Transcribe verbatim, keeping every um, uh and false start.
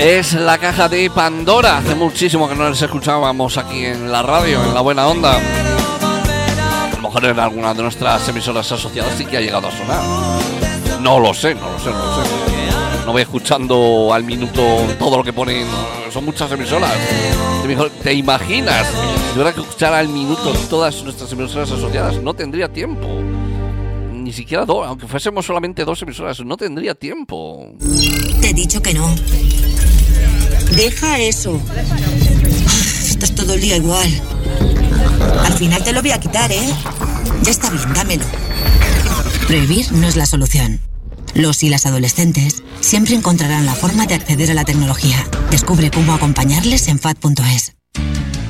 Es la caja de Pandora. Hace muchísimo que no les escuchábamos aquí en la radio, en La Buena Onda. A lo mejor en alguna de nuestras emisoras asociadas sí que ha llegado a sonar. No lo sé, no lo sé, no lo sé. No voy escuchando al minuto todo lo que ponen. Son muchas emisoras. ¿Te imaginas? Si tuviera que escuchar al minuto todas nuestras emisoras asociadas, no tendría tiempo. Ni siquiera dos, aunque fuésemos solamente dos emisoras, no tendría tiempo. Te he dicho que no. Deja eso. Estás todo el día igual. Al final te lo voy a quitar, ¿eh? Ya está bien, dámelo. Prohibir no es la solución. Los y las adolescentes siempre encontrarán la forma de acceder a la tecnología. Descubre cómo acompañarles en F A D punto es.